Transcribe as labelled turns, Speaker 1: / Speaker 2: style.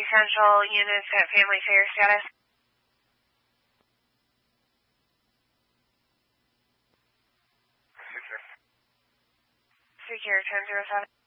Speaker 1: potential units at Family Fair status? Secure 1007.